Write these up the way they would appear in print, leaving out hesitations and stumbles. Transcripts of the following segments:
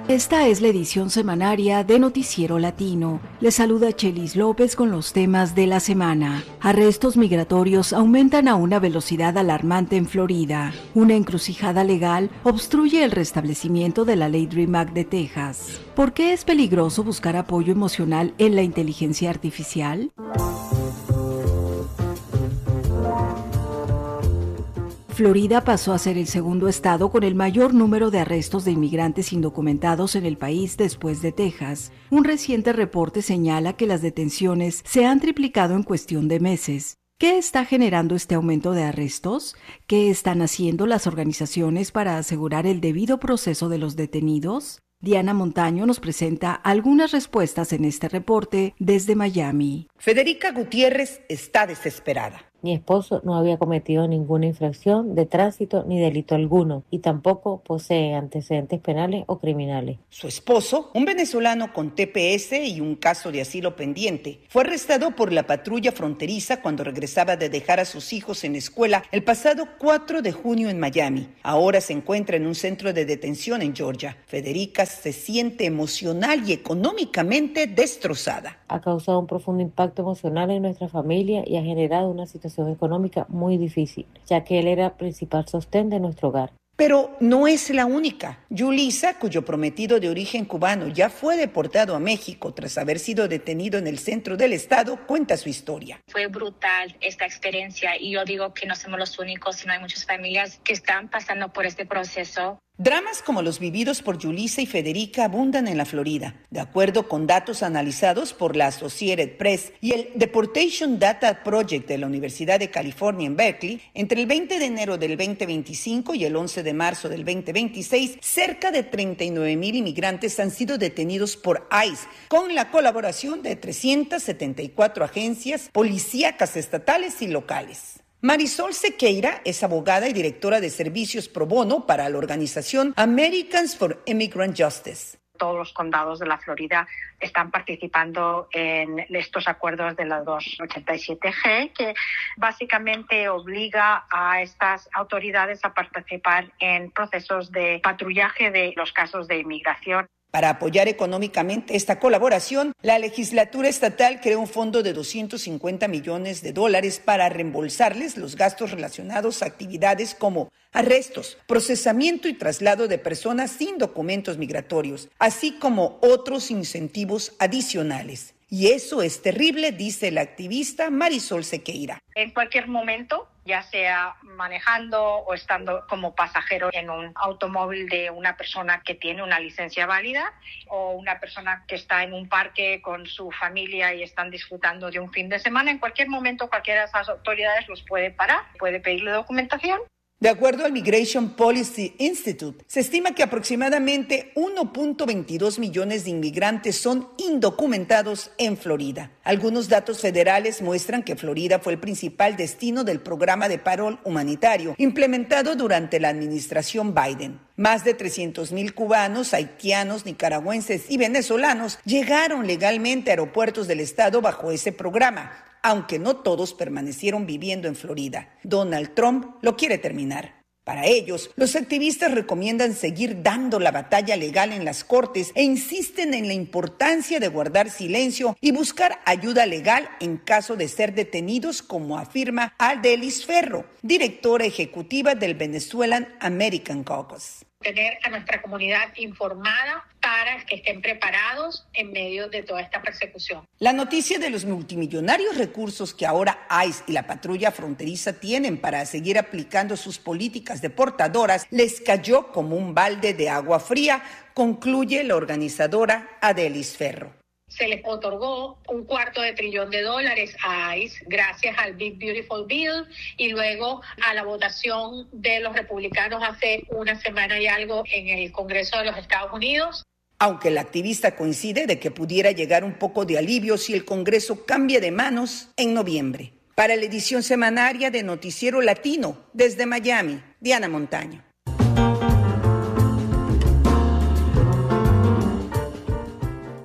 Esta es la edición semanaria de Noticiero Latino. Les saluda Chelis López con los temas de la semana. Arrestos migratorios aumentan a una velocidad alarmante en Florida. Una encrucijada legal obstruye el restablecimiento de la ley Dream Act de Texas. ¿Por qué es peligroso buscar apoyo emocional en la inteligencia artificial? Florida pasó a ser el segundo estado con el mayor número de arrestos de inmigrantes indocumentados en el país después de Texas. Un reciente reporte señala que las detenciones se han triplicado en cuestión de meses. ¿Qué está generando este aumento de arrestos? ¿Qué están haciendo las organizaciones para asegurar el debido proceso de los detenidos? Diana Montaño nos presenta algunas respuestas en este reporte desde Miami. Federica Gutiérrez está desesperada. Mi esposo no había cometido ninguna infracción de tránsito ni delito alguno y tampoco posee antecedentes penales o criminales. Su esposo, un venezolano con TPS y un caso de asilo pendiente, fue arrestado por la patrulla fronteriza cuando regresaba de dejar a sus hijos en escuela el pasado 4 de junio en Miami. Ahora se encuentra en un centro de detención en Georgia. Federica se siente emocional y económicamente destrozada. Ha causado un profundo impacto emocional en nuestra familia y ha generado una situación económica muy difícil, ya que él era el principal sostén de nuestro hogar. Pero no es la única. Yulisa, cuyo prometido de origen cubano ya fue deportado a México tras haber sido detenido en el centro del estado, cuenta su historia. Fue brutal esta experiencia y yo digo que no somos los únicos, sino hay muchas familias que están pasando por este proceso. Dramas como los vividos por Yulisa y Federica abundan en la Florida. De acuerdo con datos analizados por la Associated Press y el Deportation Data Project de la Universidad de California en Berkeley, entre el 20 de enero del 2025 y el 11 de marzo del 2026, cerca de 39,000 inmigrantes han sido detenidos por ICE, con la colaboración de 374 agencias policíacas estatales y locales. Marisol Sequeira es abogada y directora de servicios pro bono para la organización Americans for Immigrant Justice. Todos los condados de la Florida están participando en estos acuerdos de la 287G, que básicamente obliga a estas autoridades a participar en procesos de patrullaje de los casos de inmigración. Para apoyar económicamente esta colaboración, la legislatura estatal creó un fondo de $250 millones para reembolsarles los gastos relacionados a actividades como arrestos, procesamiento y traslado de personas sin documentos migratorios, así como otros incentivos adicionales. Y eso es terrible, dice la activista Marisol Sequeira. En cualquier momento, ya sea manejando o estando como pasajero en un automóvil de una persona que tiene una licencia válida o una persona que está en un parque con su familia y están disfrutando de un fin de semana, en cualquier momento cualquiera de esas autoridades los puede parar, puede pedirle documentación. De acuerdo al Migration Policy Institute, se estima que aproximadamente 1.22 millones de inmigrantes son indocumentados en Florida. Algunos datos federales muestran que Florida fue el principal destino del programa de parol humanitario implementado durante la administración Biden. Más de 300,000 cubanos, haitianos, nicaragüenses y venezolanos llegaron legalmente a aeropuertos del estado bajo ese programa, aunque no todos permanecieron viviendo en Florida. Donald Trump lo quiere terminar. Para ellos, los activistas recomiendan seguir dando la batalla legal en las cortes e insisten en la importancia de guardar silencio y buscar ayuda legal en caso de ser detenidos, como afirma Adelis Ferro, directora ejecutiva del Venezuelan American Caucus. Tener a nuestra comunidad informada para que estén preparados en medio de toda esta persecución. La noticia de los multimillonarios recursos que ahora ICE y la patrulla fronteriza tienen para seguir aplicando sus políticas deportadoras les cayó como un balde de agua fría, concluye la organizadora Adelis Ferro. Se les otorgó $250 billion a ICE gracias al Big Beautiful Bill y luego a la votación de los republicanos hace una semana y algo en el Congreso de los Estados Unidos. Aunque la activista coincide de que pudiera llegar un poco de alivio si el Congreso cambia de manos en noviembre. Para la edición semanaria de Noticiero Latino, desde Miami, Diana Montaño. Un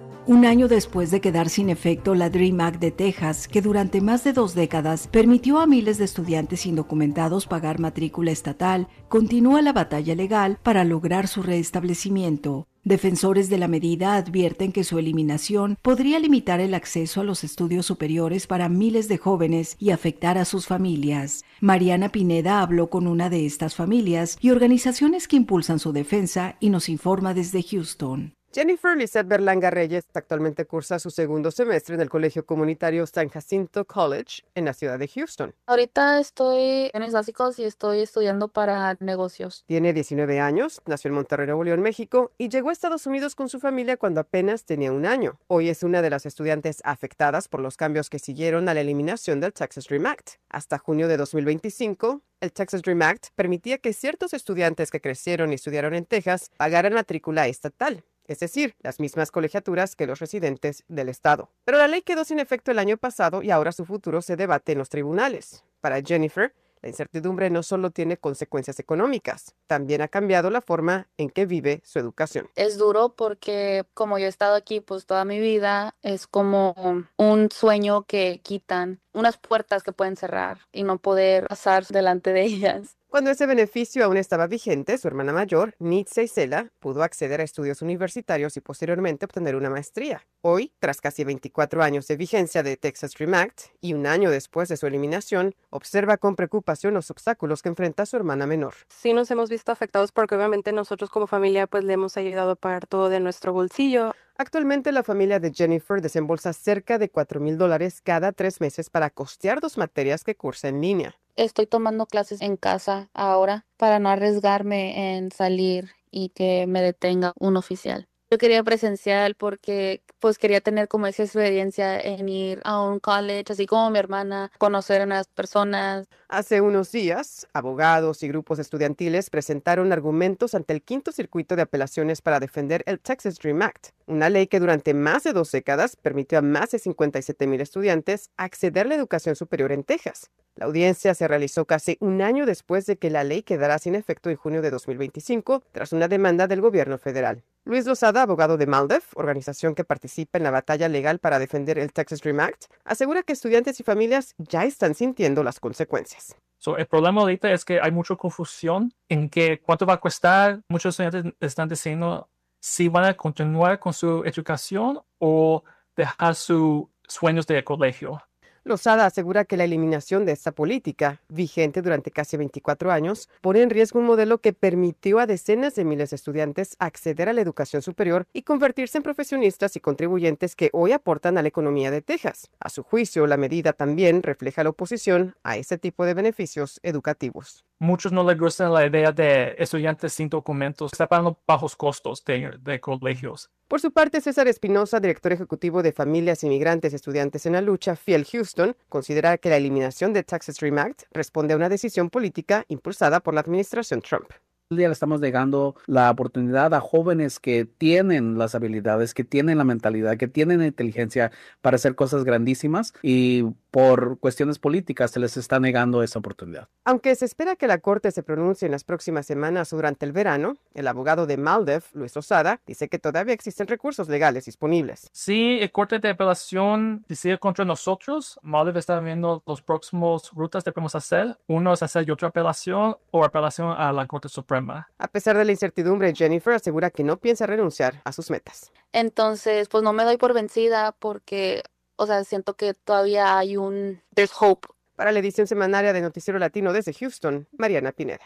Un año después de quedar sin efecto la DREAM Act de Texas, que durante más de 2 décadas permitió a miles de estudiantes indocumentados pagar matrícula estatal, continúa la batalla legal para lograr su restablecimiento. Defensores de la medida advierten que su eliminación podría limitar el acceso a los estudios superiores para miles de jóvenes y afectar a sus familias. Mariana Pineda habló con una de estas familias y organizaciones que impulsan su defensa y nos informa desde Houston. Jennifer Lizeth Berlanga Reyes actualmente cursa su segundo semestre en el Colegio Comunitario San Jacinto College en la ciudad de Houston. Ahorita estoy en los básicos y estoy estudiando para negocios. Tiene 19 años, nació en Monterrey, Nuevo León, México, y llegó a Estados Unidos con su familia cuando apenas tenía 1 año. Hoy es una de las estudiantes afectadas por los cambios que siguieron a la eliminación del Texas DREAM Act. Hasta junio de 2025, el Texas DREAM Act permitía que ciertos estudiantes que crecieron y estudiaron en Texas pagaran matrícula estatal, es decir, las mismas colegiaturas que los residentes del estado. Pero la ley quedó sin efecto el año pasado y ahora su futuro se debate en los tribunales. Para Jennifer, la incertidumbre no solo tiene consecuencias económicas, también ha cambiado la forma en que vive su educación. Es duro porque como yo he estado aquí pues toda mi vida, es como un sueño que quitan, unas puertas que pueden cerrar y no poder pasar delante de ellas. Cuando ese beneficio aún estaba vigente, su hermana mayor, Nitza Isela, pudo acceder a estudios universitarios y posteriormente obtener una maestría. Hoy, tras casi 24 años de vigencia de Texas DREAM Act y 1 año después de su eliminación, observa con preocupación los obstáculos que enfrenta su hermana menor. Sí nos hemos visto afectados porque obviamente nosotros como familia pues le hemos ayudado a pagar todo de nuestro bolsillo. Actualmente la familia de Jennifer desembolsa cerca de $4,000 cada 3 meses para costear 2 materias que cursa en línea. Estoy tomando clases en casa ahora para no arriesgarme en salir y que me detenga un oficial. Yo quería presencial porque pues quería tener como esa experiencia en ir a un college, así como mi hermana, conocer a unas personas. Hace unos días, abogados y grupos estudiantiles presentaron argumentos ante el 5º Circuito de Apelaciones para defender el Texas DREAM Act, una ley que durante más de 2 décadas permitió a más de 57,000 estudiantes acceder a la educación superior en Texas. La audiencia se realizó casi 1 año después de que la ley quedara sin efecto en junio de 2025, tras una demanda del gobierno federal. Luis Lozada, abogado de MALDEF, organización que participa en la batalla legal para defender el Texas DREAM Act, asegura que estudiantes y familias ya están sintiendo las consecuencias. El problema ahorita es que hay mucha confusión en que cuánto va a costar. Muchos estudiantes están diciendo si van a continuar con su educación o dejar sus sueños de colegio. Lozada asegura que la eliminación de esta política, vigente durante casi 24 años, pone en riesgo un modelo que permitió a decenas de miles de estudiantes acceder a la educación superior y convertirse en profesionistas y contribuyentes que hoy aportan a la economía de Texas. A su juicio, la medida también refleja la oposición a ese tipo de beneficios educativos. Muchos no les gusta la idea de estudiantes sin documentos, está pagando bajos costos de colegios. Por su parte, César Espinosa, director ejecutivo de Familias Inmigrantes y Estudiantes en la Lucha, Fiel Houston, considera que la eliminación de Texas DREAM Act responde a una decisión política impulsada por la administración Trump. El día le estamos negando la oportunidad a jóvenes que tienen las habilidades, que tienen la mentalidad, que tienen la inteligencia para hacer cosas grandísimas y por cuestiones políticas se les está negando esa oportunidad. Aunque se espera que la Corte se pronuncie en las próximas semanas o durante el verano, el abogado de MALDEF, Luis Lozada, dice que todavía existen recursos legales disponibles. Si el Corte de Apelación decide contra nosotros, MALDEF está viendo los próximos rutas que podemos hacer. Uno es hacer otra apelación o apelación a la Corte Suprema. A pesar de la incertidumbre, Jennifer asegura que no piensa renunciar a sus metas. Entonces, pues no me doy por vencida porque, siento que todavía hay there's hope. Para la edición semanaria de Noticiero Latino desde Houston, Mariana Pineda.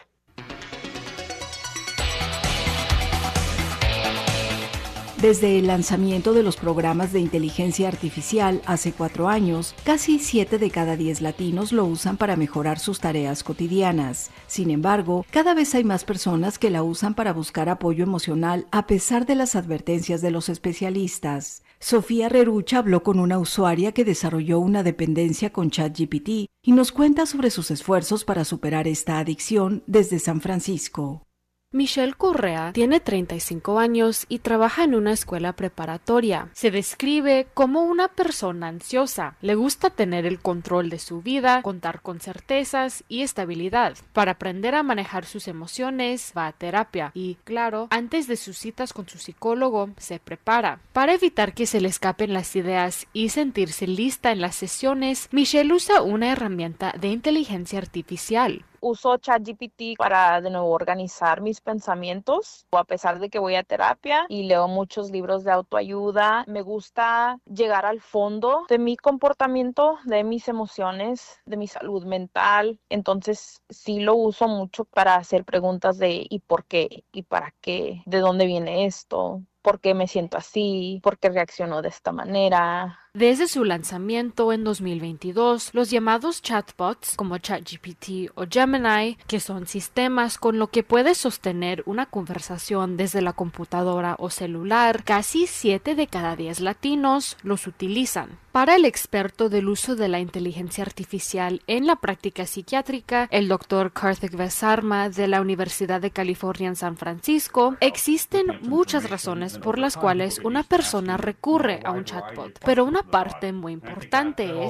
Desde el lanzamiento de los programas de inteligencia artificial hace 4 años, casi 7 de cada 10 latinos lo usan para mejorar sus tareas cotidianas. Sin embargo, cada vez hay más personas que la usan para buscar apoyo emocional a pesar de las advertencias de los especialistas. Sofía Rerucha habló con una usuaria que desarrolló una dependencia con ChatGPT y nos cuenta sobre sus esfuerzos para superar esta adicción desde San Francisco. Michelle Correa tiene 35 años y trabaja en una escuela preparatoria. Se describe como una persona ansiosa. Le gusta tener el control de su vida, contar con certezas y estabilidad. Para aprender a manejar sus emociones, va a terapia y, claro, antes de sus citas con su psicólogo, se prepara. Para evitar que se le escapen las ideas y sentirse lista en las sesiones, Michelle usa una herramienta de inteligencia artificial. Uso ChatGPT para de nuevo organizar mis pensamientos, a pesar de que voy a terapia y leo muchos libros de autoayuda. Me gusta llegar al fondo de mi comportamiento, de mis emociones, de mi salud mental. Entonces sí lo uso mucho para hacer preguntas de ¿y por qué? ¿Y para qué? ¿De dónde viene esto? ¿Por qué me siento así? ¿Por qué reacciono de esta manera? Desde su lanzamiento en 2022, los llamados chatbots como ChatGPT o Gemini, que son sistemas con lo que puedes sostener una conversación desde la computadora o celular, casi 7 de cada 10 latinos los utilizan. Para el experto del uso de la inteligencia artificial en la práctica psiquiátrica, el Dr. Karthik Vesarma de la Universidad de California en San Francisco, existen muchas razones por las cuales una persona recurre a un chatbot, pero una parte muy importante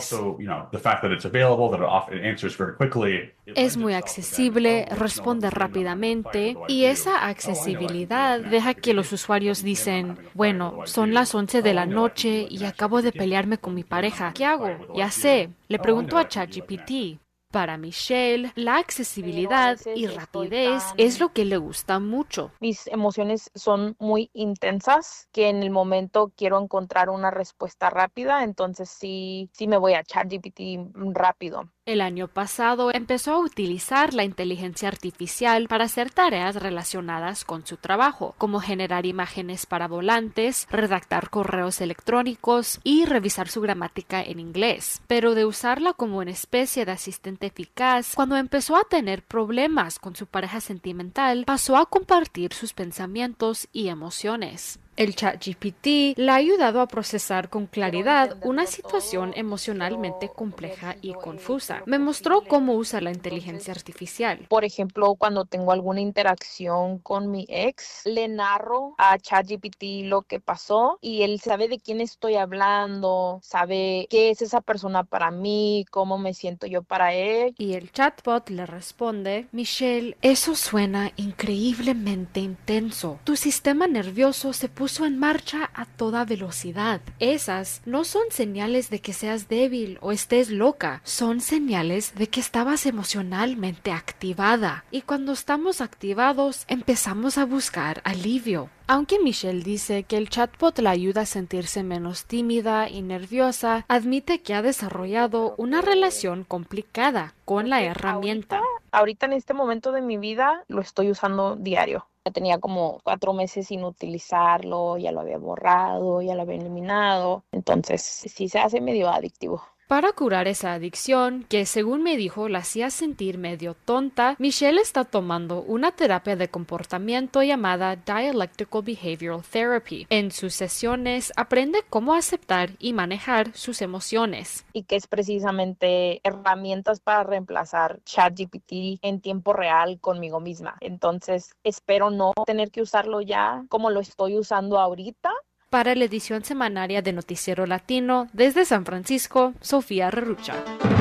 es muy accesible, responde rápidamente y esa accesibilidad deja que los usuarios dicen, bueno, son las 11 de la noche y acabo de pelearme con mi pareja, ¿qué hago? Ya sé, le pregunto a ChatGPT. Para Michelle, la accesibilidad y rapidez es lo que le gusta mucho. Mis emociones son muy intensas, que en el momento quiero encontrar una respuesta rápida, entonces sí me voy a ChatGPT rápido. El año pasado empezó a utilizar la inteligencia artificial para hacer tareas relacionadas con su trabajo, como generar imágenes para volantes, redactar correos electrónicos y revisar su gramática en inglés. Pero de usarla como una especie de asistente eficaz, cuando empezó a tener problemas con su pareja sentimental, pasó a compartir sus pensamientos y emociones. El ChatGPT le ha ayudado a procesar con claridad una situación emocionalmente compleja y confusa. Me mostró cómo usa la inteligencia artificial. Por ejemplo, cuando tengo alguna interacción con mi ex, le narro a ChatGPT lo que pasó y él sabe de quién estoy hablando, sabe qué es esa persona para mí, cómo me siento yo para él. Y el chatbot le responde, Michelle, eso suena increíblemente intenso. Tu sistema nervioso se puso en marcha a toda velocidad. Esas no son señales de que seas débil o estés loca, son señales de que estabas emocionalmente activada. Y cuando estamos activados, empezamos a buscar alivio. Aunque Michelle dice que el chatbot la ayuda a sentirse menos tímida y nerviosa, admite que ha desarrollado una relación complicada con la herramienta. Ahorita en este momento de mi vida lo estoy usando diario. Ya tenía como 4 meses sin utilizarlo, ya lo había borrado, ya lo había eliminado. Entonces sí se hace medio adictivo. Para curar esa adicción, que según me dijo la hacía sentir medio tonta, Michelle está tomando una terapia de comportamiento llamada Dialectical Behavioral Therapy. En sus sesiones aprende cómo aceptar y manejar sus emociones. Y que es precisamente herramientas para reemplazar ChatGPT en tiempo real conmigo misma. Entonces espero no tener que usarlo ya como lo estoy usando ahorita. Para la edición semanaria de Noticiero Latino, desde San Francisco, Sofía Rerucha.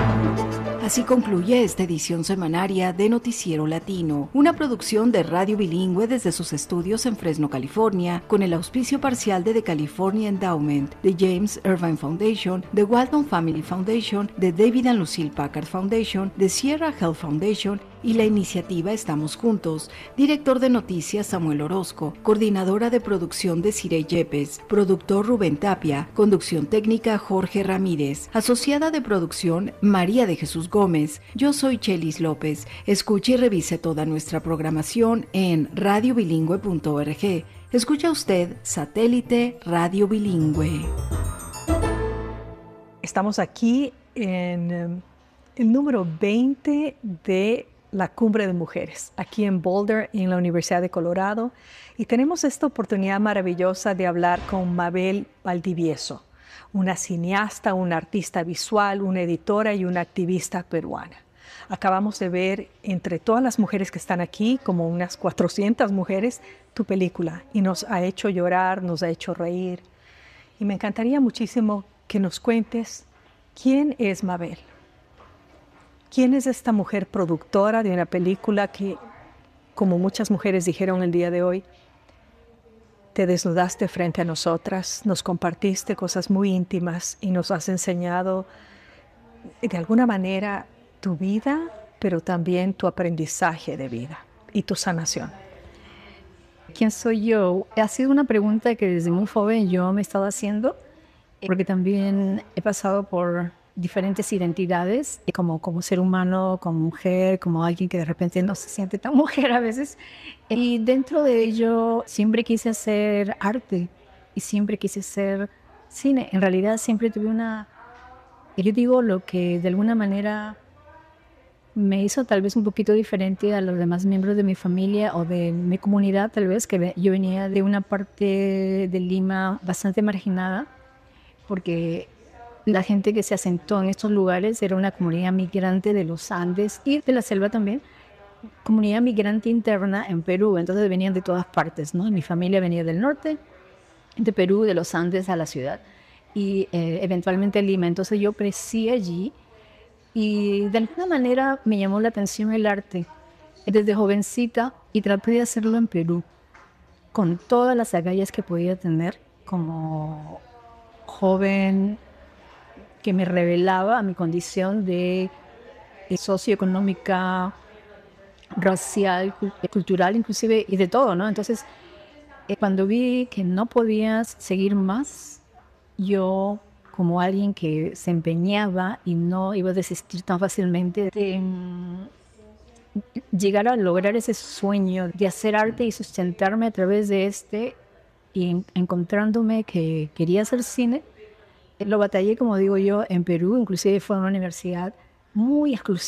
Así concluye esta edición semanaria de Noticiero Latino, una producción de Radio Bilingüe desde sus estudios en Fresno, California, con el auspicio parcial de The California Endowment, de James Irvine Foundation, de Walton Family Foundation, de David and Lucille Packard Foundation, de Sierra Health Foundation y la iniciativa Estamos Juntos. Director de noticias Samuel Orozco, coordinadora de producción Desiree Yepes, productor Rubén Tapia, conducción técnica Jorge Ramírez, asociada de producción María de Jesús Gómez. Yo soy Chelis López. Escuche y revise toda nuestra programación en radiobilingüe.org. Escucha usted Satélite Radio Bilingüe. Estamos aquí en el número 20 de la Cumbre de Mujeres, aquí en Boulder, en la Universidad de Colorado, y tenemos esta oportunidad maravillosa de hablar con Mabel Valdivieso, una cineasta, una artista visual, una editora y una activista peruana. Acabamos de ver entre todas las mujeres que están aquí, como unas 400 mujeres, tu película y nos ha hecho llorar, nos ha hecho reír. Y me encantaría muchísimo que nos cuentes quién es Mabel. ¿Quién es esta mujer productora de una película que, como muchas mujeres dijeron el día de hoy, te desnudaste frente a nosotras, nos compartiste cosas muy íntimas y nos has enseñado de alguna manera tu vida, pero también tu aprendizaje de vida y tu sanación? ¿Quién soy yo? Ha sido una pregunta que desde muy joven yo me he estado haciendo, porque también he pasado por diferentes identidades, como ser humano, como mujer, como alguien que de repente no se siente tan mujer a veces. Y dentro de ello siempre quise hacer arte y siempre quise hacer cine. En realidad siempre tuve yo digo, lo que de alguna manera me hizo tal vez un poquito diferente a los demás miembros de mi familia o de mi comunidad, tal vez, que yo venía de una parte de Lima bastante marginada, porque la gente que se asentó en estos lugares era una comunidad migrante de los Andes y de la selva también, comunidad migrante interna en Perú, entonces venían de todas partes, ¿no? Mi familia venía del norte, de Perú, de los Andes a la ciudad y eventualmente Lima, entonces yo crecí allí y de alguna manera me llamó la atención el arte desde jovencita y traté de hacerlo en Perú, con todas las agallas que podía tener como joven que me revelaba a mi condición de socioeconómica, racial, cultural inclusive, y de todo, ¿no? Entonces, cuando vi que no podía seguir más, yo, como alguien que se empeñaba y no iba a desistir tan fácilmente de llegar a lograr ese sueño de hacer arte y sustentarme a través de y encontrándome que quería hacer cine, lo batallé, como digo yo, en Perú, inclusive fue en una universidad muy exclusiva.